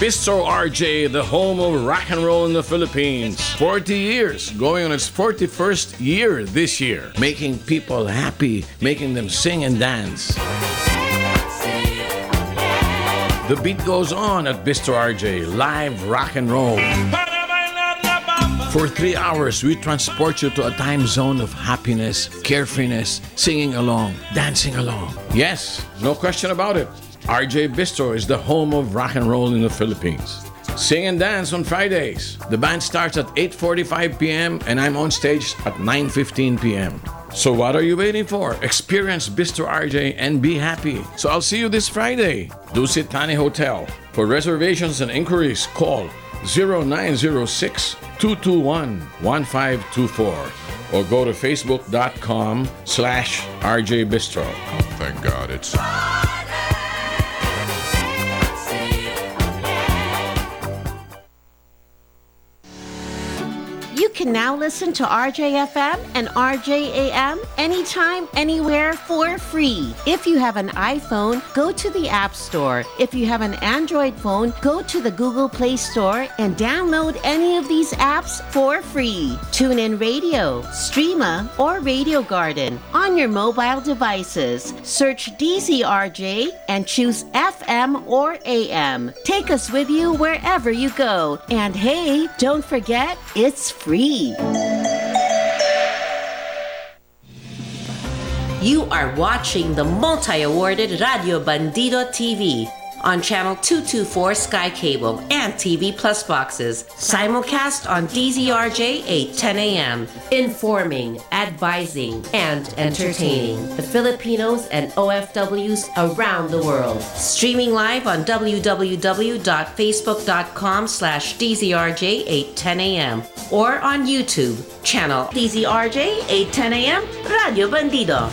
Bistro RJ, the home of rock and roll in the Philippines. 40 years, going on its 41st year this year. Making people happy, making them sing and dance. The beat goes on at Bistro RJ, live rock and roll. For 3 hours, we transport you to a time zone of happiness, carefreeness, singing along, dancing along. Yes, no question about it. RJ Bistro is the home of rock and roll in the Philippines. Sing and dance on Fridays. The band starts at 8:45 p.m. and I'm on stage at 9:15 p.m. So what are you waiting for? Experience Bistro RJ and be happy. So I'll see you this Friday. Dusit Thani Hotel. For reservations and inquiries, call 0906-221-1524 or go to facebook.com/RJ Bistro. Thank God it's... You can now listen to RJFM and RJAM anytime, anywhere for free. If you have an iPhone, go to the App Store. If you have an Android phone, go to the Google Play Store and download any of these apps for free. TuneIn Radio, Streama, or Radio Garden on your mobile devices. Search DZRJ and choose FM or AM. Take us with you wherever you go. And hey, don't forget, it's free. You are watching the multi-awarded Radio Bandido TV on Channel 224 Sky Cable and TV Plus boxes. Simulcast on DZRJ 8:10 a.m. Informing, advising, and entertaining the Filipinos and OFWs around the world. Streaming live on www.facebook.com/DZRJ 8:10 a.m. or on YouTube, channel DZRJ 8:10 a.m. Radio Bandido.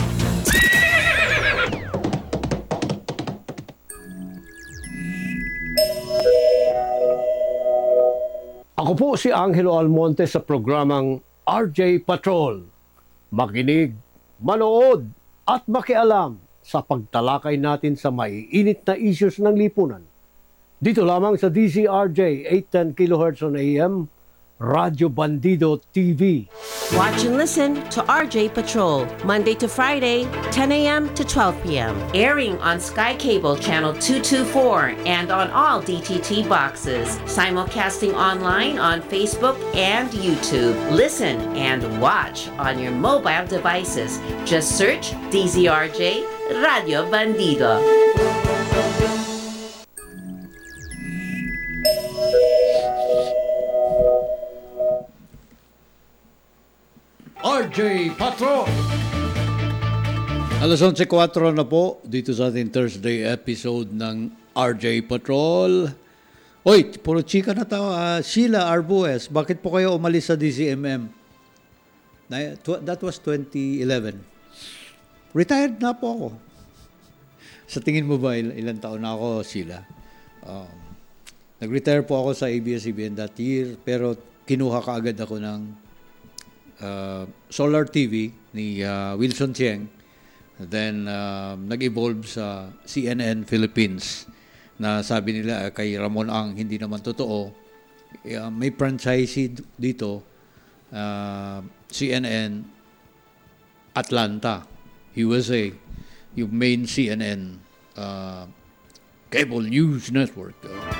Ako po si Angelo Almonte sa programang RJ Patrol. Makinig, manood at makialam sa pagtalakay natin sa maiinit na issues ng lipunan. Dito lamang sa DZRJ 810 kHz on AM, Radio Bandido TV. Watch and listen to RJ Patrol, Monday to Friday, 10 a.m. to 12 p.m. Airing on Sky Cable Channel 224 and on all DTT boxes. Simulcasting online on Facebook and YouTube. Listen and watch on your mobile devices. Just search DZRJ Radio Bandido. RJ Patrol! Alas 11:04 na po dito sa ating Thursday episode ng RJ Patrol. Oy, puro chika na tao. Sheila Arbues, bakit po kayo umalis sa DCMM? That was 2011. Retired na po ako. Sa tingin mo ba ilang taon na ako, Sheila? Nag-retire po ako sa ABS-CBN that year, pero kinuha kaagad ako ng Solar TV ni Wilson Chieng. Then nag-evolve sa CNN Philippines na sabi nila kay Ramon Ang hindi naman totoo. May franchisee dito, CNN Atlanta, USA, yung main CNN cable news network.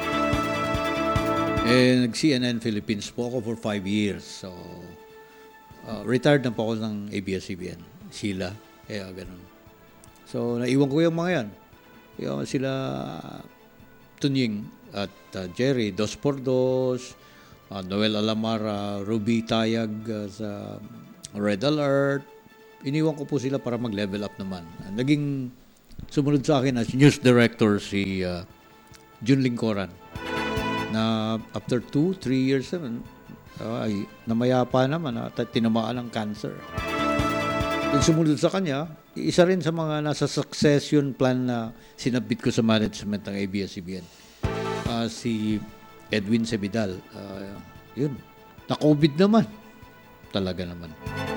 Nag-CNN Philippines po ako for 5 years. So retired na po ako ng ABS-CBN, Sheila, kaya ganun. So, naiwan ko yung mga yan. Yung sila Tunying at Jerry, Dos por Dos, Noel Alamara, Ruby Tayag sa Red Alert. Iniwan ko po sila para mag-level up naman. Naging sumunod sa akin as news director si Jun Lingcoran na after 2-3 years naman, ay namayapa naman at tinamaan ng cancer. Yung sumunod sa kanya, isa rin sa mga nasa succession plan na sinabit ko sa management ng ABS-CBN. Si Edwin Sebidal. Yun. Na-COVID naman. Talaga naman.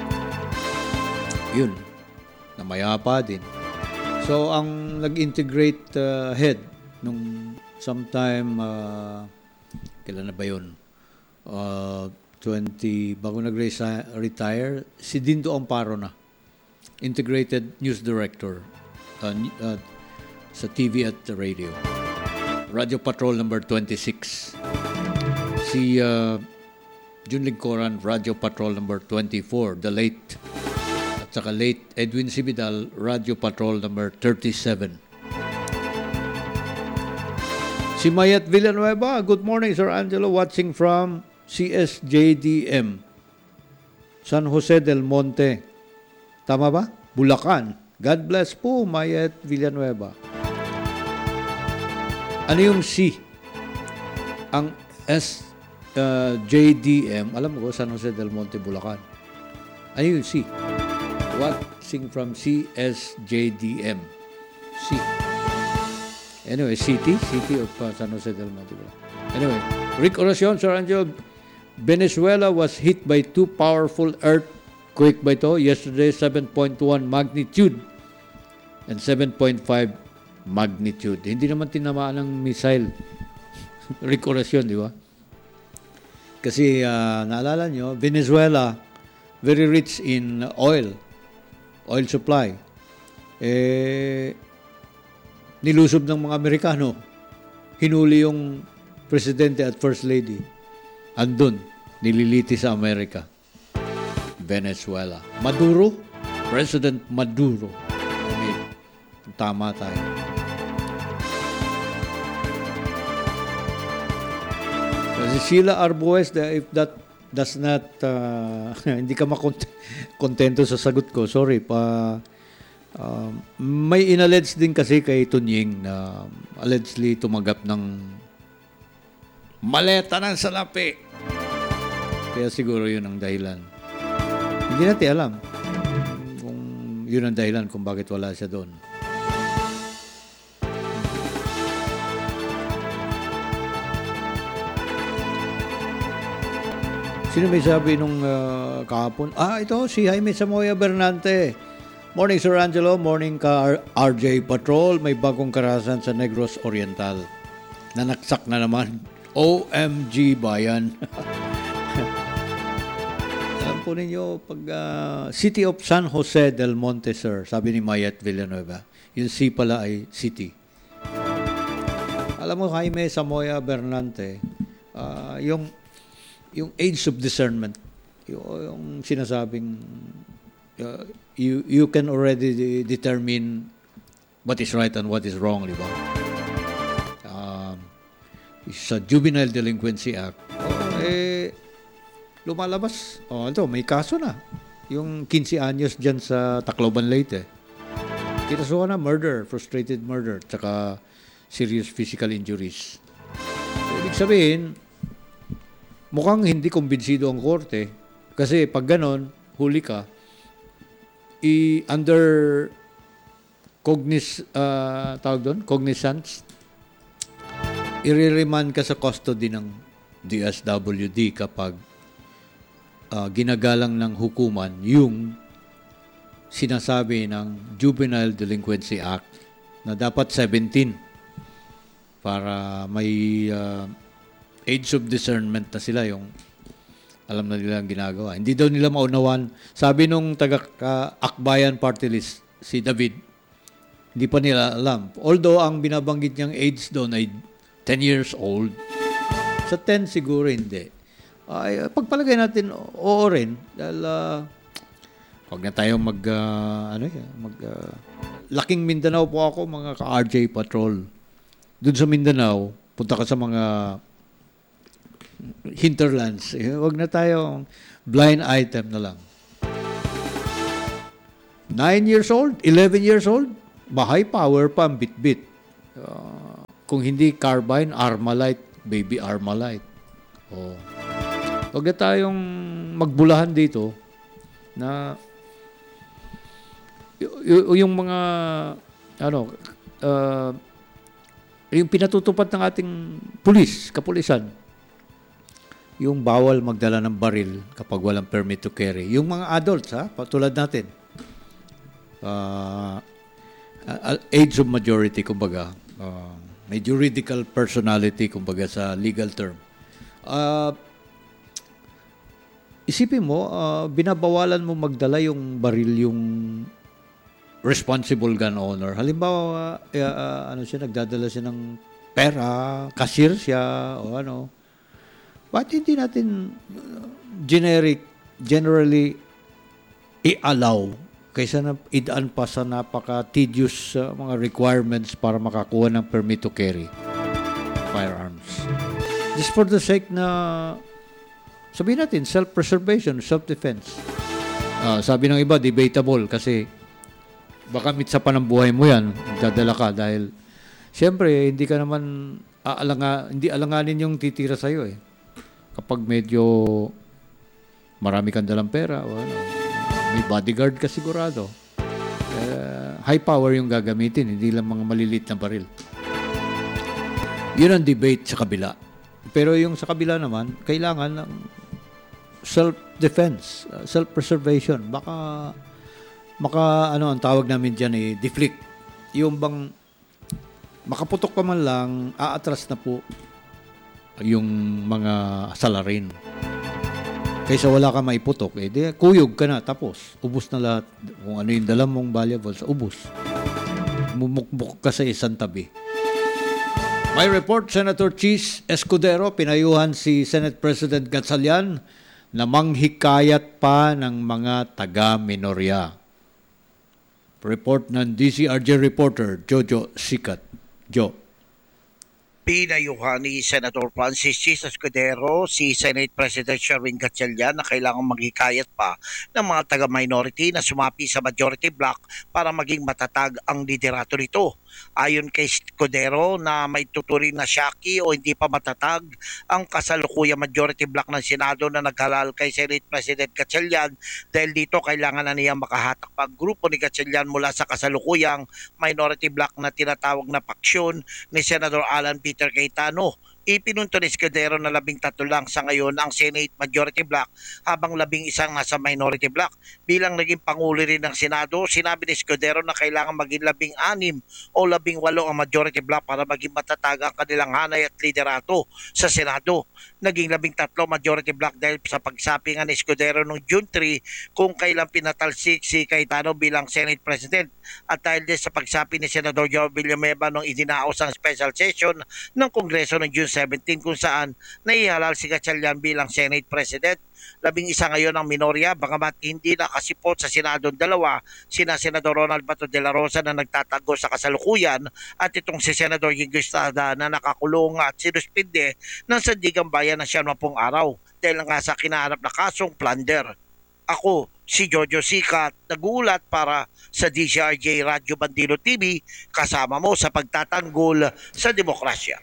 Yun. Namayapa din. So, ang nag-integrate head nung sometime, kailan na ba yun? 20, bago nag-retire, si Dindo Amparo na. Integrated News Director sa TV at the radio. Radio Patrol number 26. Si Jun Lingcoran, Radio Patrol number 24, the late. At saka late Edwin Sibidal, Radio Patrol number 37. Si Mayet Villanueva, good morning, Sir Angelo, watching from CSJDM, San Jose del Monte. Tama ba? Bulacan. God bless po, Mayet Villanueva. Ano yung C? Ang JDM, alam mo ko, San Jose del Monte, Bulacan. Ano yung C? Watching from CSJDM. C. Anyway, City of San Jose del Monte, Bulacan. Anyway, Rick Oracion, Sir Angelo, Venezuela was hit by 2 powerful earthquake ba ito? Yesterday, 7.1 magnitude and 7.5 magnitude. Hindi naman tinamaan ng missile. Rick Oracion, di ba? Kasi naalala nyo, Venezuela, very rich in oil supply. Nilusob ng mga Amerikano. Hinuli yung presidente at first lady. Andun, nililiti sa Amerika. Venezuela. Maduro, President Maduro. Tama tayo. Kasi Sheila Arbues, if that does not, hindi ka makontento sa sagot ko, sorry, may inallege din kasi kay Tunying na allegedly tumanggap ng maleta ng salapi. Kaya siguro yun ang dahilan. Hindi natin alam kung yun ang dahilan kung bakit wala siya doon. Sino may sabi nung kahapon? Ito, si Jaime Samoya Bernante. Morning, Sir Angelo. Morning ka, RJ Patrol. May bagong karahasan sa Negros Oriental. Nanaksak na naman. OMG bayan. Alam po ninyo, pag City of San Jose del Monte, sir, sabi ni Mayet Villanueva, yung C pala ay city. Alam mo, Jaime Samoya Bernante, yung age of discernment, yung sinasabing you can already determine what is right and what is wrong, di ba? Sa Juvenile Delinquency Act, lumalabas. Ito, may kaso na. Yung 15 anyos dyan sa Tacloban, Leyte. Kinasuhan na murder, frustrated murder, tsaka serious physical injuries. So, ibig sabihin, mukhang hindi kumbinsido ang korte kasi pag ganon, huli ka, under cognizance, i-remand ka sa custody ng DSWD kapag ginagalang ng hukuman yung sinasabi ng Juvenile Delinquency Act na dapat 17 para may age of discernment na sila, yung alam na nila ang ginagawa. Hindi daw nila maunawan. Sabi nung taga-Akbayan Party List, si David, hindi pa nila alam. Although ang binabanggit niyang age doon ay 10 years old. Sa 10 siguro hindi. Pagpalagay natin, oo rin. Dahil, huwag na tayo Laking Mindanao po ako, mga ka-RJ Patrol. Doon sa Mindanao, punta ka sa mga hinterlands. Huwag na tayo blind item na lang. 9 years old, 11 years old, high power pa ang bit-bit. Kung hindi carbine, Armalite, baby Armalite. Huwag na tayong magbulahan dito na yung mga yung pinatutupad ng ating kapulisan, yung bawal magdala ng baril kapag walang permit to carry. Yung mga adults, patulad natin, age of majority, kumbaga, may juridical personality, kumbaga sa legal term. Isipin mo, binabawalan mo magdala yung baril yung responsible gun owner. Halimbawa, nagdadala siya ng pera, cashier siya, o ano. Bakit hindi natin generally i-allow kaysa na idaan pa sa napaka-tedious mga requirements para makakuha ng permit to carry firearms. Just for the sake na sabihin natin, self-preservation, self-defense. Sabi ng iba, debatable kasi baka mitsa pa ng buhay mo yan, dadala ka dahil siyempre, hindi ka naman hindi alanganin yung titira sa'yo eh. Kapag medyo marami kang dalang pera o ano, may bodyguard ka sigurado. High power yung gagamitin, hindi lang mga malilit na baril. Yun ang debate sa kabila. Pero yung sa kabila naman, kailangan ng self-defense, self-preservation. Baka ang tawag namin dyan deflect. Yung bang makaputok ka man lang, aatras na po yung mga salarin. Kaysa wala ka maiputok, kuyog ka na, tapos ubos na lahat. Kung ano yung dala mong valuables, ubos. Mumukbuk ka sa isang tabi. May report, Senator Chis Escudero, pinayuhan si Senate President Gatchalian na manghikayat pa ng mga taga-minorya. Report ng DCRJ reporter, Jojo Sikat. Jo. Pinayuhan ni Senator Francis Chis Escudero si Senate President Sherwin Gatchalian na kailangang maghikayat pa ng mga taga-minority na sumapi sa majority bloc para maging matatag ang liderato nito. Ayon kay Escudero na may tuturing na syaki o hindi pa matatag ang kasalukuyang majority bloc ng Senado na naghalal kay Senate President Gatchalian dahil dito kailangan na niya makahatak pa ang grupo ni Gatchalian mula sa kasalukuyang minority bloc na tinatawag na paksyon ni Senator Alan Peter Cayetano. Ipinunto ni Escudero na 13 lang sa ngayon ang Senate Majority Block habang 11 nasa Minority Block. Bilang naging Pangulo rin ng Senado, sinabi ni Escudero na kailangan maging 16 o 18 ang Majority Block para maging matatag ang kanilang hanay at liderato sa Senado. Naging 13 Majority Block dahil sa pagsapingan ni Escudero noong June 3 kung kailan pinatalsik si Cayetano bilang Senate President at dahil din sa pagsapi ni Senador Joe Villanueva nung idinaos ang special session ng Kongreso noong June 17 kung saan naihalal si Gatchalian bilang Senate President. 11 ngayon ang minorya bagamat hindi nakasipot sa Senado dalawa, sina Senador Ronald Bato de la Rosa na nagtatago sa kasalukuyan at itong si Senador Jingo Estrada na nakakulong at sinuspinde ng Sandigang Bayan na 70 araw dahil nga sa kinaharap na kasong plunder. Ako, si Jojo Sikat, nag-uulat para sa DCRJ Radyo Bandido TV, kasama mo sa pagtatanggol sa demokrasya.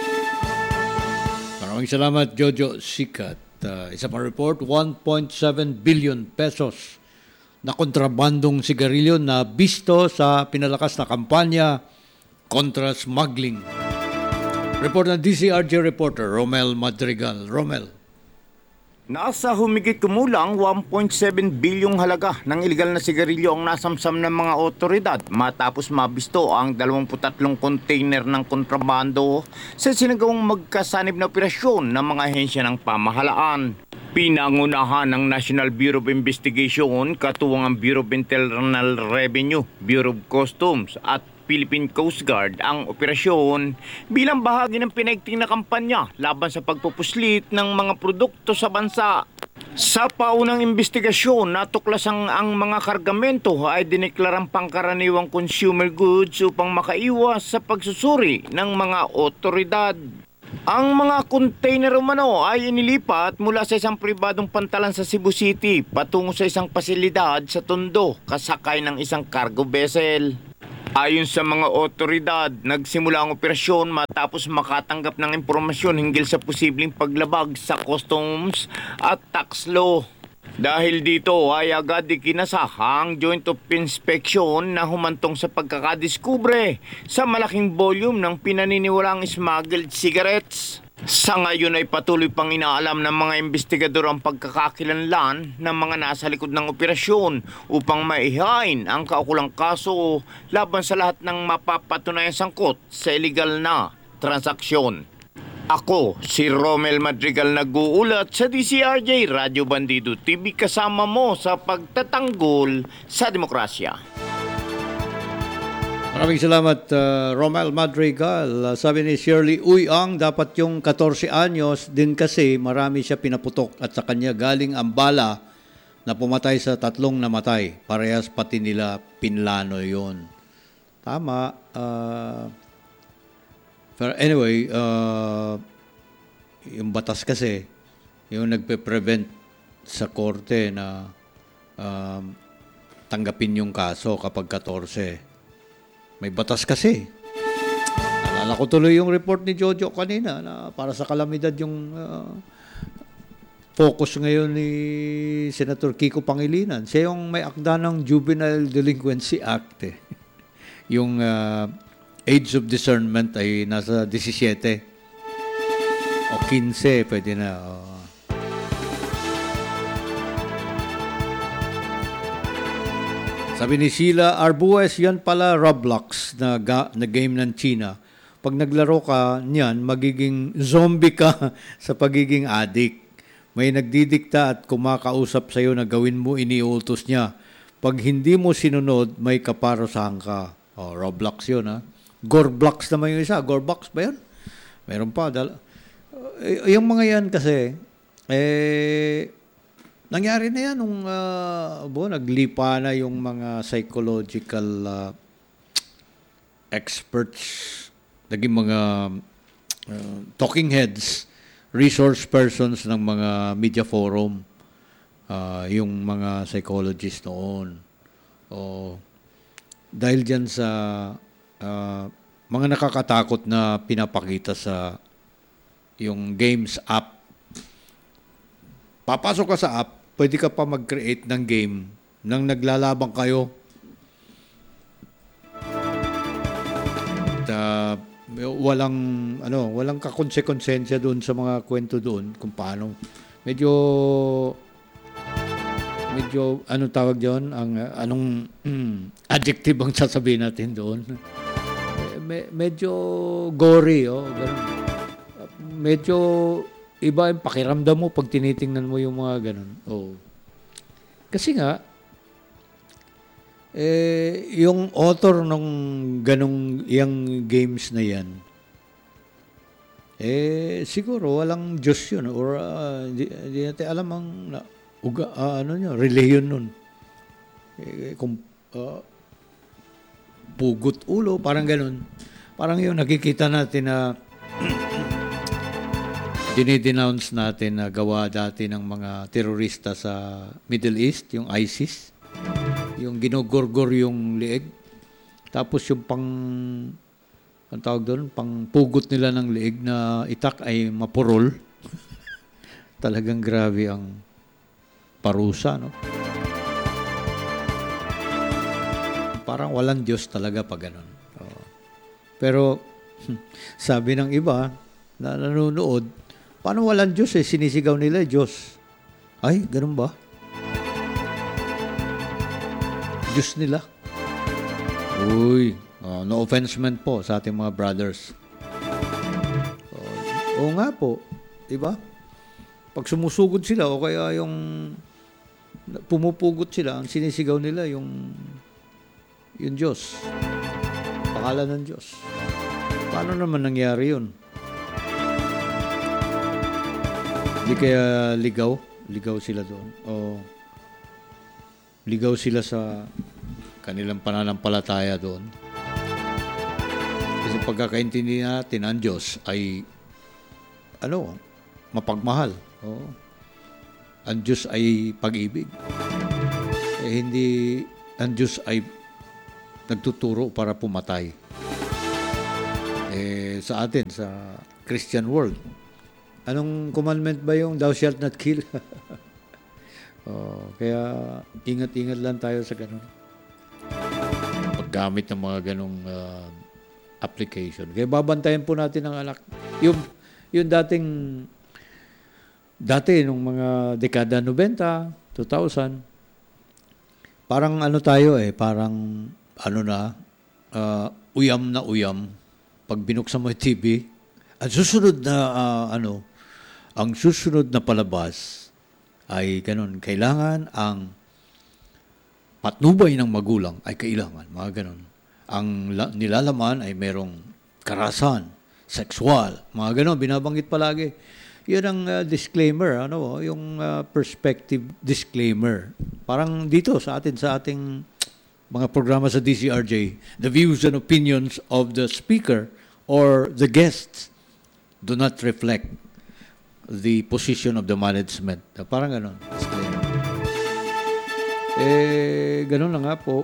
Maraming salamat, Jojo Sikat. Isa pang report, 1.7 billion pesos na kontrabandong sigarilyo na bisto sa pinalakas na kampanya kontra smuggling. Report ng DCRJ reporter, Romel Madrigal. Romel. Nasa humigit kumulang 1.7 bilyong halaga ng iligal na sigarilyo ang nasamsam ng mga otoridad matapos mabisto ang 23 container ng kontrabando sa sinagawang magkasanib na operasyon ng mga ahensya ng pamahalaan. Pinangunahan ng National Bureau of Investigation, katuwang ang Bureau of Internal Revenue, Bureau of Customs at Philippine Coast Guard ang operasyon bilang bahagi ng pinaigting na kampanya laban sa pagpupuslit ng mga produkto sa bansa. Sa paunang investigasyon, natuklas ang mga kargamento ay dineklarang pangkaraniwang consumer goods upang makaiwas sa pagsusuri ng mga otoridad. Ang mga container umano ay inilipat mula sa isang pribadong pantalan sa Cebu City patungo sa isang pasilidad sa Tondo kasakay ng isang cargo vessel. Ayon sa mga otoridad, nagsimula ang operasyon matapos makatanggap ng impormasyon hinggil sa posibleng paglabag sa customs at tax law. Dahil dito ay agad ikinasahang Joint of Inspection na humantong sa pagkakadiskubre sa malaking volume ng pinaniniwalaang smuggled cigarettes. Sa ngayon ay patuloy pang inaalam ng mga investigador ang pagkakakilanlan ng mga nasa likod ng operasyon upang maihain ang kaukulang kaso laban sa lahat ng mapapatunayan sangkot sa iligal na transaksyon. Ako, si Romel Madrigal nag-uulat sa DCRJ Radio Bandido TV kasama mo sa pagtatanggol sa demokrasya. Maraming salamat, Romel Madrigal. Sabi ni Shirley Uyang, dapat yung 14 anyos din kasi marami siya pinaputok at sa kanya galing ang bala na pumatay sa 3 namatay. Parehas pati nila pinlano yun. Tama. Pero anyway, yung batas kasi, yung nagpe-prevent sa korte na tanggapin yung kaso kapag 14. May batas kasi. Alala ko tuloy yung report ni Jojo kanina na para sa kalamidad yung focus ngayon ni Senator Kiko Pangilinan. Siya yung may akda ng Juvenile Delinquency Act. Yung age of discernment ay nasa 17 o 15, pwede na. Sabi ni Sheila Arbues, yan pala Roblox na game ng China. Pag naglaro ka niyan, magiging zombie ka sa pagiging addict. May nagdidikta at kumakausap sa'yo na gawin mo, iniutos niya. Pag hindi mo sinunod, may kaparusahan ka. Roblox yun, ha? Gorblox naman yung isa. Gorbox ba yun? Meron pa. Yung mga yan kasi, nangyari na yan nung naglipa na yung mga psychological experts, naging mga talking heads, resource persons ng mga media forum, yung mga psychologists noon. Dahil dyan sa mga nakakatakot na pinapakita sa yung games app. Papasok ka sa app, pwede ka pa mag-create ng game nang naglalabang kayo. At, walang kakonsekonsensya doon sa mga kwento doon kung paano. Medyo anong tawag diyon, anong adjective ang sasabihin natin doon. Medyo gory, ganun. Medyo iba yung pakiramdam mo pag tinitingnan mo yung mga ganun. Kasi nga, yung author ng ganung yung games na yan, siguro walang Diyos yun or hindi natin alam ang relihiyon nun. Kung pugot ulo, parang ganun. Parang yung nakikita natin na dinidenounce natin na gawa dati ng mga terorista sa Middle East, yung ISIS. Yung ginogorgor yung leeg. Tapos yung ang tawag doon, pang pugot nila ng leeg na itak ay mapurol. Talagang grabe ang parusa, no? Parang walang Diyos talaga pag ganun. Pero sabi ng iba na nanonood, paano walang Diyos sinisigaw nila Diyos. Ay, ganun ba? Diyos nila. Uy, no offense man po sa ating mga brothers. Oo nga po, diba? Pag sumusugod sila o kaya yung pumupugot sila, ang sinisigaw nila yung Diyos. Pangalan ng Diyos. Paano naman nangyari yun? Hindi kaya ligaw? Ligaw sila doon. O ligaw sila sa kanilang pananampalataya doon. Kasi pagkakaintindi natin, ang Diyos ay mapagmahal. Ang Diyos ay pag-ibig. Hindi ang Diyos ay nagtuturo para pumatay. Sa atin, sa Christian world, anong commandment ba yung thou shalt not kill? Kaya ingat-ingat lang tayo sa ganun. Paggamit ng mga ganung application. Kaya babantayan po natin ang anak. Yung dati nung mga dekada 90, 2000, parang tayo parang uyam na uyam pag binuksan mo yung TV, ang susunod na, ang susunod na palabas ay ganun. Kailangan ang patnubay ng magulang ay kailangan, mga ganun. Ang nilalaman ay merong karahasan, sexual, mga ganun, binabanggit palagi. Yun ang disclaimer, yung perspective disclaimer. Parang dito sa ating mga programa sa DCRJ, the views and opinions of the speaker or the guests do not reflect the position of the management. Parang ganun, disclaimer. Ganun na nga po.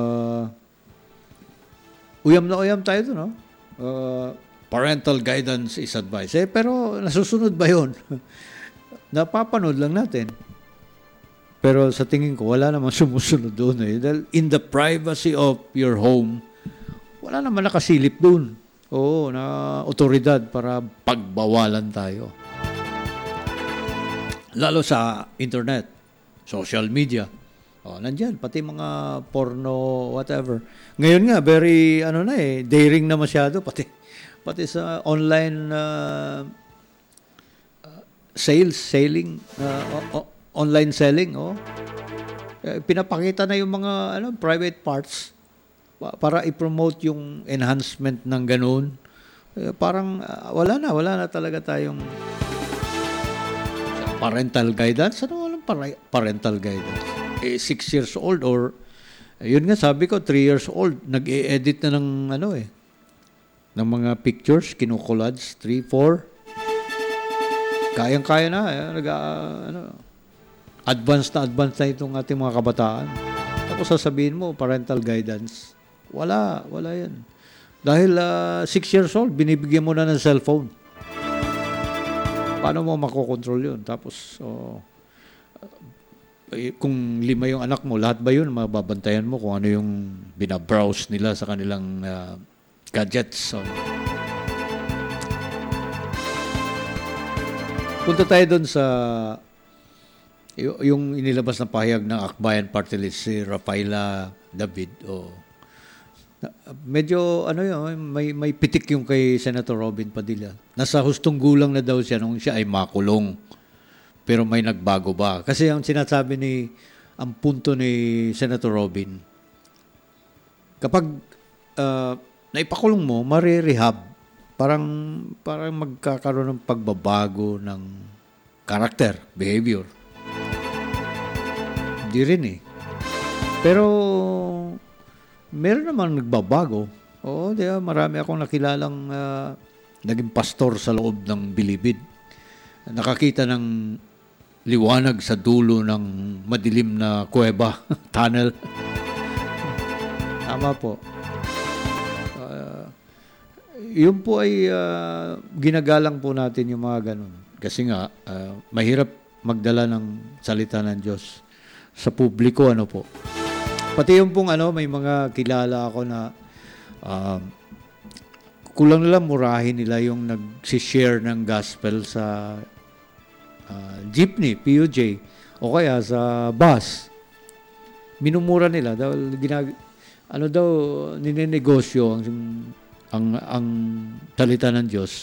Uyam na uyam tayo doon, no? Parental guidance is advice. Pero nasusunod ba yun? Napapanood lang natin. Pero sa tingin ko, wala namang sumusunod doon. Dahil in the privacy of your home, wala naman nakasilip doon. Oo, na otoridad para pagbawalan tayo. Lalo sa internet, social media. Nandyan, pati mga porno, whatever. Ngayon nga, very, daring na masyado, pati sa online online selling, pinapakita na yung mga private parts para i-promote yung enhancement ng ganun. Parang wala na talaga tayong parental guidance. Ano walang parental guidance? 6 years old or yun nga sabi ko 3 years old, nag-e-edit na ng ng mga pictures, kinukulage 3, 4. Kayang-kaya na, advanced na itong ating mga kabataan. Tapos sasabihin mo, parental guidance. Wala yan. Dahil 6 years old, binibigyan mo na ng cellphone. Paano mo makokontrol yun? Tapos, kung 5 yung anak mo, lahat ba yun, mababantayan mo kung ano yung binabrowse nila sa kanilang gadgets. Punta tayo doon sa yung inilabas na pahayag ng Akbayan Party List si Rafaela David. Medyo may pitik yung kay Senator Robin Padilla. Nasa hustong gulang na daw siya nung siya ay makulong. Pero may nagbago ba? Kasi ang sinasabi ang punto ni Senator Robin, kapag naipakulong mo, marirehab. Parang magkakaroon ng pagbabago ng karakter, behavior. Hindi rin Pero, meron naman nagbabago. Oo, marami akong nakilalang naging pastor sa loob ng Bilibid. Nakakita ng liwanag sa dulo ng madilim na kuweba, tunnel. Tama po. Yun po ay ginagalang po natin yung mga ganun. Kasi nga, mahirap magdala ng salita ng Diyos sa publiko, po. Pati yung pong may mga kilala ako na kulang nila murahin nila yung nag-share ng gospel sa jeepney, PUJ, o kaya sa bus. Minumura nila dahil ninenegosyo ang salita ng Diyos.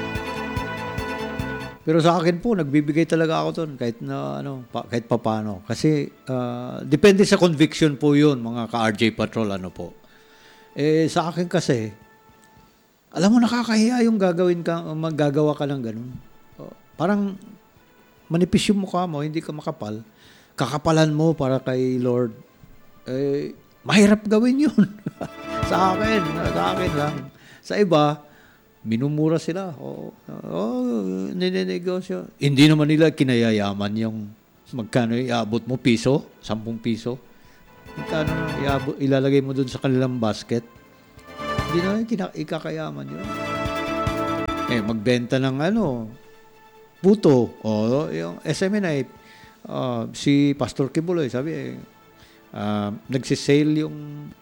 Pero sa akin po, nagbibigay talaga ako doon kahit kahit papaano. Kasi depende sa conviction po 'yun, mga ka-RJ Patrol po. Sa akin kasi, alam mo, nakakahiya yung maggagawa ka ng ganun. Parang manipis yung mukha mo, hindi ka makapal. Kakapalan mo para kay Lord. Mahirap gawin 'yun. Sa akin lang. Sa iba, minumura sila. Ninenegosyo. Hindi naman nila kinayayaman yung magkano iabot mo, piso? 10 piso? Magkano ilalagay mo dun sa kanilang basket? Hindi naman ikakayaman yun. Magbenta ng puto. Yung SMNI, si Pastor Kibuloy, sabi nagsisale yung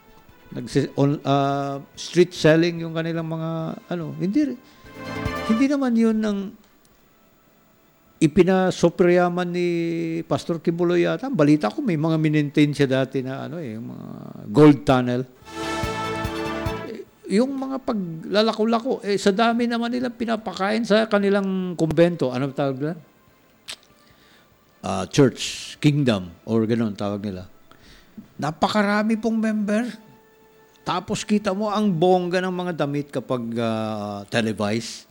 street selling yung kanilang mga hindi naman yun ang ipinasopreyaman ni Pastor Kibuloy yata. Balita ko may mga minentain siya dati na yung mga gold tunnel. yung mga paglalako-lako, sa dami naman nilang pinapakain sa kanilang kumbento. Ano tawag nila? Church, kingdom, or gano'n tawag nila. Napakarami pong member. Tapos kita mo ang bongga ng mga damit kapag televised.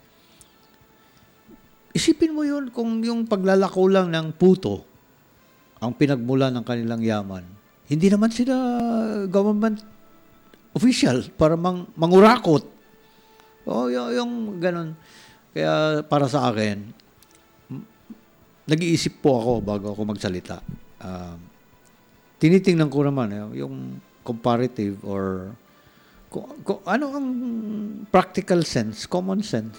Isipin mo yun kung yung paglalako lang ng puto ang pinagmula ng kanilang yaman. Hindi naman sila government official para mangurakot. Yung ganun. Kaya para sa akin, nag-iisip po ako bago ako magsalita. Tinitingnan ko naman yung comparative or kung ano ang practical sense, common sense.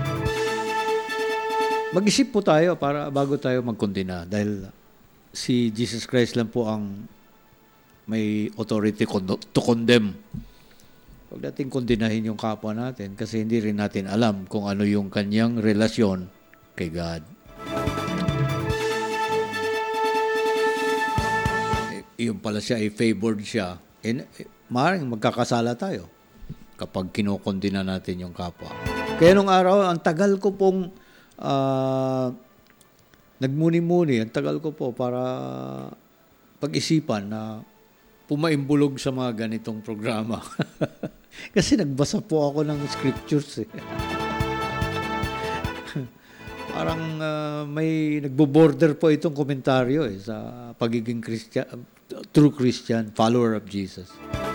Mag-isip po tayo para bago tayo magkondena dahil si Jesus Christ lang po ang may authority to condemn. Huwag natin kondenahin yung kapwa natin kasi hindi rin natin alam kung ano yung kanyang relasyon kay God. Yung pala siya ay favored siya. Maaaring magkakasala tayo kapag kinokondena natin yung kapwa. Kaya nung araw, ang tagal ko pong nagmuni-muni, ang tagal ko po para pag-isipan na pumaimbulog sa mga ganitong programa. Kasi nagbasa po ako ng scriptures. Parang may nagbo-border po itong komentaryo sa pagiging true Christian, follower of Jesus.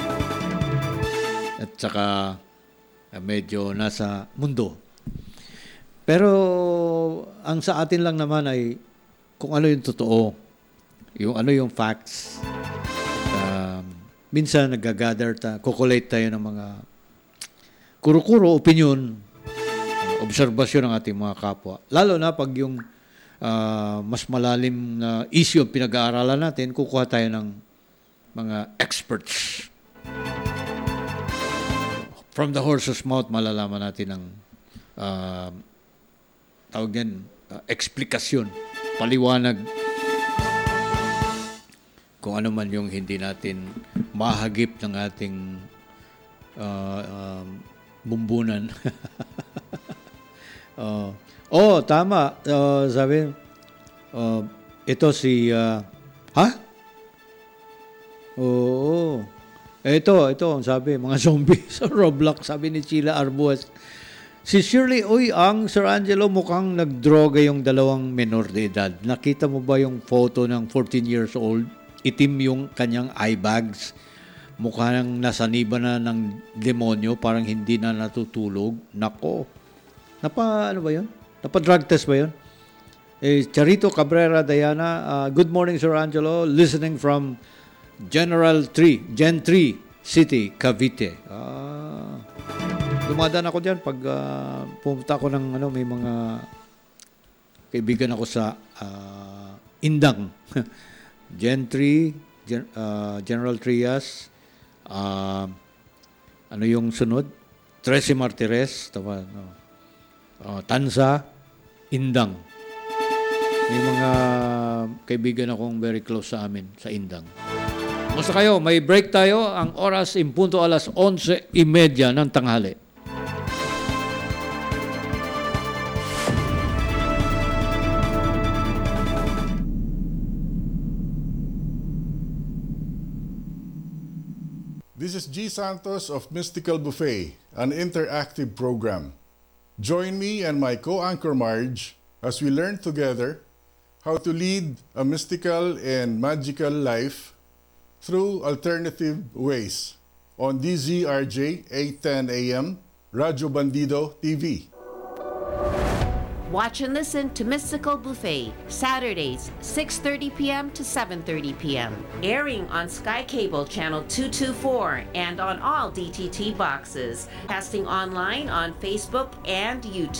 At saka medyo nasa mundo. Pero ang sa atin lang naman ay kung ano yung totoo, yung ano yung facts. Minsan nag-gather kukulate tayo ng mga kuro-kuro, opinion, obserbasyon ng ating mga kapwa. Lalo na pag yung mas malalim na issue ang pinag-aaralan natin, kukuha tayo ng mga experts. From the horse's mouth, malalaman natin ng tawag yan, eksplikasyon, paliwanag kung ano man yung hindi natin mahagip ng ating bumbunan. Tama. Sabi, ito si, Oo. Ito, ang sabi, mga zombie sa Roblox, sabi ni Sheila Arbues. Si Shirley, ang Sir Angelo mukhang nagdroga yung dalawang menor de edad. Nakita mo ba yung photo ng 14 years old? Itim yung kanyang eye bags. Mukhang nasaniba na ng demonyo, parang hindi na natutulog. Nako. Ano ba yun? Drug test ba yun? Charito Cabrera Diana, good morning Sir Angelo, listening from Gen 3 City, Cavite. Dumadaan ako dyan pag pumunta ako ng may mga kaibigan ako sa Indang. Gen 3, General Trias, ano yung sunod? 13 Martires, Tanza, Indang. May mga kaibigan akong very close sa amin, sa Indang. Basta kayo, may break tayo. Ang oras impunto alas 11:30 ng tanghali. This is G. Santos of Mystical Buffet, an interactive program. Join me and my co-anchor Marge as we learn together how to lead a mystical and magical life through alternative ways on DZRJ 810 AM, Radyo Bandido TV. Watch and listen to Mystical Buffet, Saturdays, 6:30 p.m. to 7:30 p.m. Airing on Sky Cable Channel 224 and on all DTT boxes. Casting online on Facebook and YouTube.